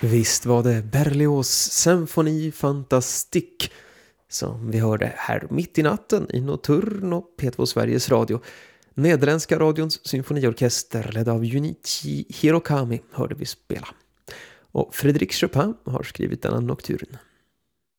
Visst var det Berlioz Symphony Fantastique som vi hörde här mitt i natten i Nocturno P2 Sveriges Radio. Nederländska radions symfoniorkester ledd av Junichi Hirokami hörde vi spela. Och Frédéric Chopin har skrivit denna nocturn.